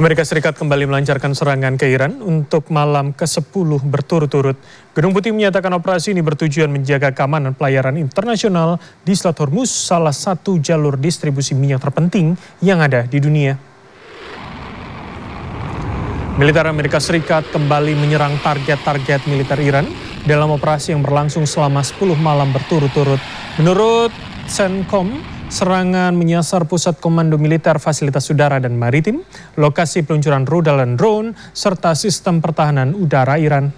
Amerika Serikat kembali melancarkan serangan ke Iran untuk malam ke-10 berturut-turut. Gedung Putih menyatakan operasi ini bertujuan menjaga keamanan pelayaran internasional di Selat Hormuz, salah satu jalur distribusi minyak terpenting yang ada di dunia. Militer Amerika Serikat kembali menyerang target-target militer Iran dalam operasi yang berlangsung selama 10 malam berturut-turut. Menurut CENTCOM, serangan menyasar pusat komando militer, fasilitas udara dan maritim, lokasi peluncuran rudal dan drone, serta sistem pertahanan udara Iran.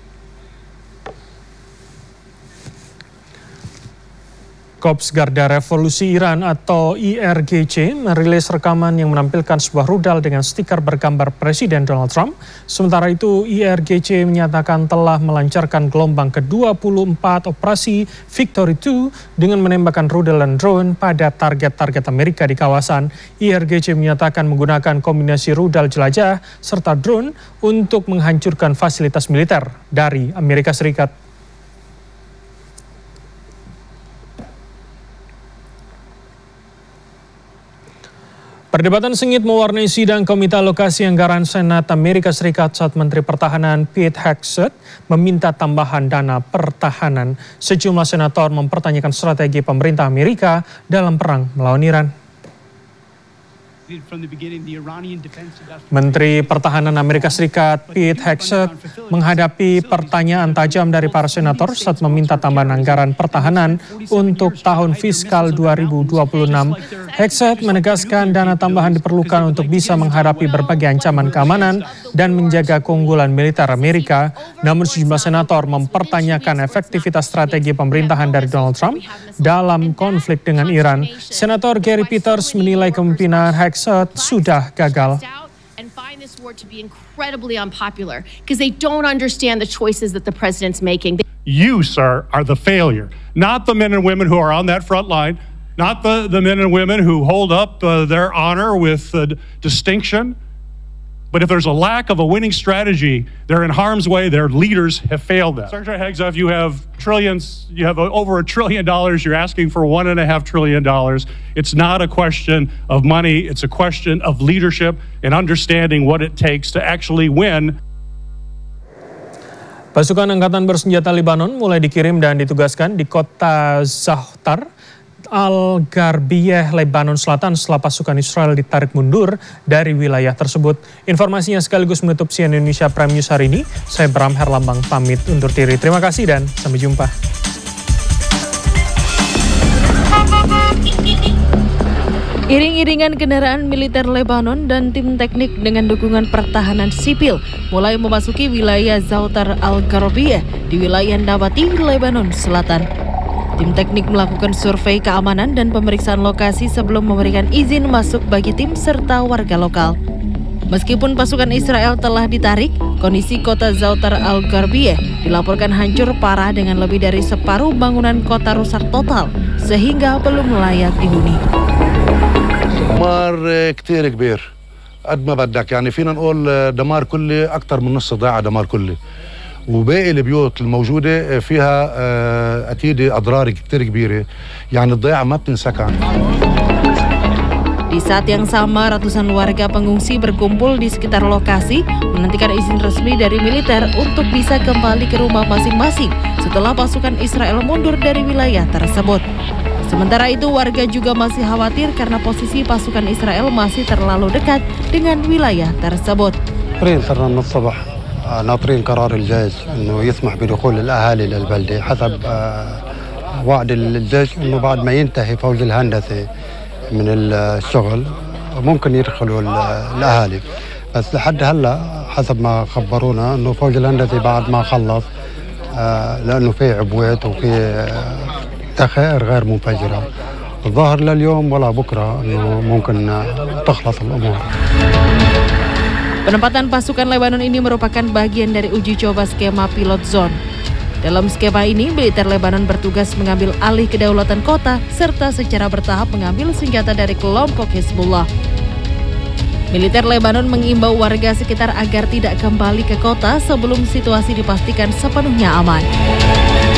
Korps Garda Revolusi Iran atau IRGC merilis rekaman yang menampilkan sebuah rudal dengan stiker bergambar Presiden Donald Trump. Sementara itu, IRGC menyatakan telah melancarkan gelombang ke-24 operasi Victory II dengan menembakkan rudal dan drone pada target-target Amerika di kawasan. IRGC menyatakan menggunakan kombinasi rudal jelajah serta drone untuk menghancurkan fasilitas militer dari Amerika Serikat. Perdebatan sengit mewarnai sidang Komite Alokasi Anggaran Senat Amerika Serikat saat Menteri Pertahanan Pete Hegseth meminta tambahan dana pertahanan. Sejumlah senator mempertanyakan strategi pemerintah Amerika dalam perang melawan Iran. Menteri Pertahanan Amerika Serikat Pete Hegseth menghadapi pertanyaan tajam dari para senator saat meminta tambahan anggaran pertahanan untuk tahun fiskal 2026. Hegseth menegaskan dana tambahan diperlukan untuk bisa menghadapi berbagai ancaman keamanan dan menjaga keunggulan militer Amerika. Namun sejumlah senator mempertanyakan efektivitas strategi pemerintahan dari Donald Trump dalam konflik dengan Iran. Senator Gary Peters menilai kepemimpinan Hegseth sudah gagal. And find this war to be incredibly unpopular because they don't understand the choices that the president's making. You, sir, are the failure, not the men and women who are on that front line, not the men and women who hold up their honor with distinction. But if there's a lack of a winning strategy, they're in harm's way. Their leaders have failed them. Secretary Hegseth, you have trillions, you have over $1 trillion. You're asking for $1.5 trillion. It's not a question of money. It's a question of leadership and understanding what it takes to actually win. Pasukan Angkatan Bersenjata Lebanon mulai dikirim dan ditugaskan di kota Zahtar, Al-Gharbiyah, Lebanon Selatan setelah pasukan Israel ditarik mundur dari wilayah tersebut. Informasinya sekaligus menutup CNN Indonesia Prime News hari ini. Saya Bram Herlambang pamit undur diri. Terima kasih dan sampai jumpa. Iring-iringan kendaraan militer Lebanon dan tim teknik dengan dukungan pertahanan sipil mulai memasuki wilayah Zahtar Al-Gharbiyah di wilayah Nabati, Lebanon Selatan. Tim teknik melakukan survei keamanan dan pemeriksaan lokasi sebelum memberikan izin masuk bagi tim serta warga lokal. Meskipun pasukan Israel telah ditarik, kondisi kota Zahtar Al-Gharbiyah dilaporkan hancur parah dengan lebih dari separuh bangunan kota rusak total, sehingga belum layak dihuni. دمار كتير كبير قد ما بدك يعني فينا نقول دمار كلي أكثر من نص ضاع دمار كلي وباقي البيوت الموجودة فيها أكيد أضرار كتير كبيرة يعني الضياع ما بتنسكن. Di saat yang sama, ratusan warga pengungsi berkumpul di sekitar lokasi menantikan izin resmi dari militer untuk bisa kembali ke rumah masing-masing setelah pasukan Israel mundur dari wilayah tersebut. Sementara itu, warga juga masih khawatir karena posisi pasukan Israel masih terlalu dekat dengan wilayah tersebut. ناطرين قرار الجيش انه يسمح بدخول الاهالي للبلده حسب وعد الجيش انه بعد ما ينتهي فوز الهندسه من الشغل ممكن يدخلوا الاهالي بس لحد هلا حسب ما خبرونا انه فوز الهندسه بعد ما خلص لانه في عبوات وفي ذخائر غير منفجره الظاهر لليوم ولا بكره انه ممكن تخلص الامور. Penempatan pasukan Lebanon ini merupakan bagian dari uji coba skema pilot zone. Dalam skema ini, militer Lebanon bertugas mengambil alih kedaulatan kota serta secara bertahap mengambil senjata dari kelompok Hezbollah. Militer Lebanon mengimbau warga sekitar agar tidak kembali ke kota sebelum situasi dipastikan sepenuhnya aman.